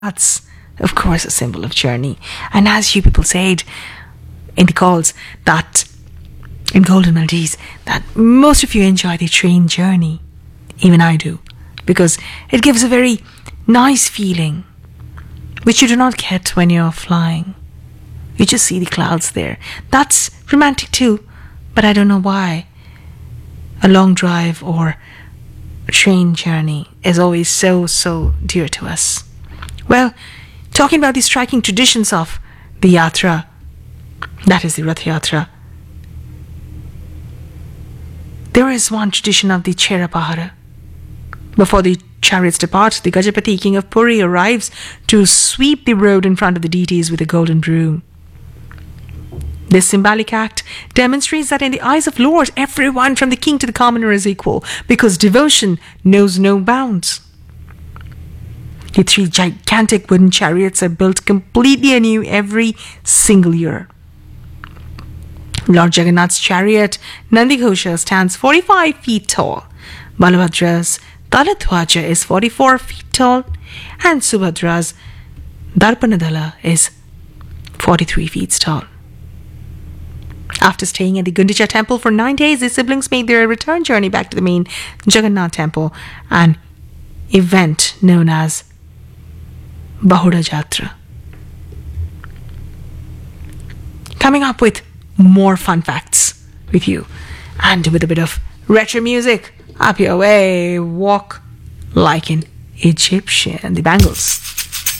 That's, of course, a symbol of journey. And as you people said in the calls, that in Golden Maldives, that most of you enjoy the train journey. Even I do. Because it gives a very nice feeling, which you do not get when you're flying. You just see the clouds there. That's romantic too, but I don't know why. A long drive or a train journey is always so dear to us. Well, talking about the striking traditions of the Yatra, that is the Rath Yatra, there is one tradition of the Chera Pahara. Before the chariots depart, the Gajapati, king of Puri, arrives to sweep the road in front of the deities with a golden broom. This symbolic act demonstrates that in the eyes of Lord, everyone from the king to the commoner is equal, because devotion knows no bounds. The 3 gigantic wooden chariots are built completely anew every single year. Lord Jagannath's chariot, Nandighosha, stands 45 feet tall. Balabhadra's Taladhwaja is 44 feet tall, and Subhadra's Darpanadala is 43 feet tall. After staying at the Gundicha temple for 9 days, the siblings made their return journey back to the main Jagannath temple, an event known as Bahuda Jatra. Coming up with more fun facts with you, and with a bit of retro music. Up your way, walk like an Egyptian. The Bangles.